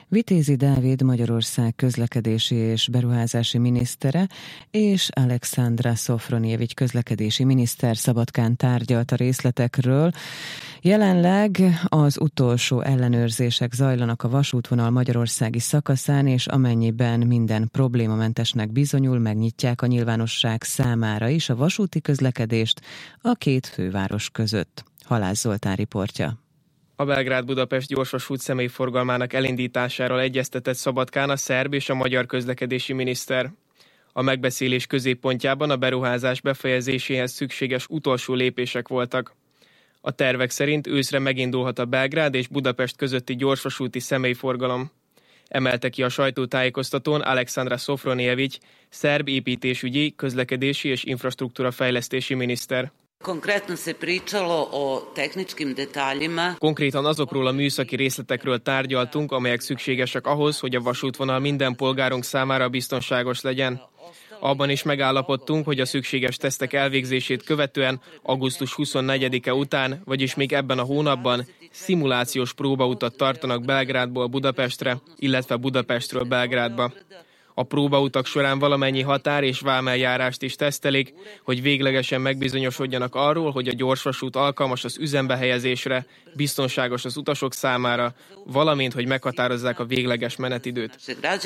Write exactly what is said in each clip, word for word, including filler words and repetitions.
Vitézi Dávid Magyarország közlekedési és beruházási minisztere és Alexandra Szofronjevics közlekedési miniszter Szabadkán tárgyalt a részletekről. Jelenleg az utolsó ellenőrzések zajlanak a vasútvonal magyarországi szakaszán, és amennyiben minden problémamentesnek bizonyul, megnyitják a nyilvánosság számára is a vasúti közlekedést a két főváros között. Halász Zoltán riportja. A Belgrád-Budapest gyorsvasút személyforgalmának elindításáról egyeztetett Szabadkán a szerb és a magyar közlekedési miniszter. A megbeszélés középpontjában a beruházás befejezéséhez szükséges utolsó lépések voltak. A tervek szerint őszre megindulhat a Belgrád és Budapest közötti gyorsvasúti személyforgalom. Emelte ki a sajtótájékoztatón Alexandra Szofronjevics, szerb építésügyi, közlekedési és infrastruktúra fejlesztési miniszter. Konkrétan azokról a műszaki részletekről tárgyaltunk, amelyek szükségesek ahhoz, hogy a vasútvonal minden polgárunk számára biztonságos legyen. Abban is megállapodtunk, hogy a szükséges tesztek elvégzését követően augusztus huszonnegyedike után, vagyis még ebben a hónapban szimulációs próbautat tartanak Belgrádból Budapestre, illetve Budapestről Belgrádba. A próbautak során valamennyi határ és vámeljárást is tesztelik, hogy véglegesen megbizonyosodjanak arról, hogy a gyorsvasút alkalmas az üzembe helyezésre, biztonságos az utasok számára, valamint, hogy meghatározzák a végleges menetidőt.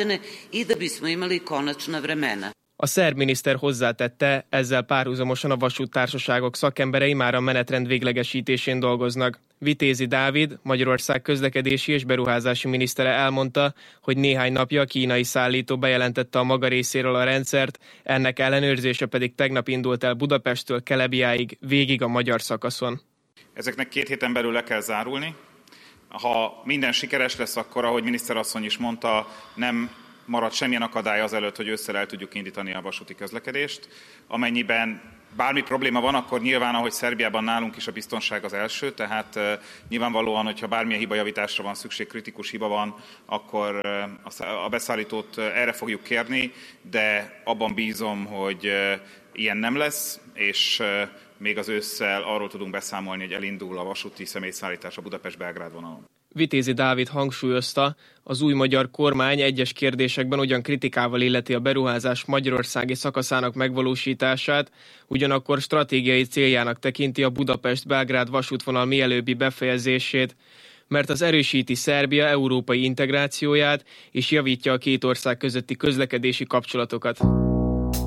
A szerb miniszter hozzátette, ezzel párhuzamosan a vasúttársaságok szakemberei már a menetrend véglegesítésén dolgoznak. Vitézi Dávid, Magyarország közlekedési és beruházási minisztere elmondta, hogy néhány napja a kínai szállító bejelentette a maga részéről a rendszert, ennek ellenőrzése pedig tegnap indult el Budapesttől Kelebiáig, végig a magyar szakaszon. Ezeknek két héten belül le kell zárulni. Ha minden sikeres lesz, akkor, ahogy miniszterasszony is mondta, nem marad semmilyen akadály azelőtt, hogy ősszel el tudjuk indítani a vasúti közlekedést. Amennyiben bármi probléma van, akkor nyilván, ahogy Szerbiában nálunk is a biztonság az első, tehát uh, nyilvánvalóan, hogyha bármilyen hibajavításra van szükség, kritikus hiba van, akkor uh, a beszállítót uh, erre fogjuk kérni, de abban bízom, hogy uh, ilyen nem lesz, és uh, még az ősszel arról tudunk beszámolni, hogy elindul a vasúti személyszállítás a Budapest-Belgrád vonalon. Vitézi Dávid hangsúlyozta, az új magyar kormány egyes kérdésekben ugyan kritikával illeti a beruházás magyarországi szakaszának megvalósítását, ugyanakkor stratégiai céljának tekinti a Budapest-Belgrád vasútvonal mielőbbi befejezését, mert az erősíti Szerbia európai integrációját és javítja a két ország közötti közlekedési kapcsolatokat.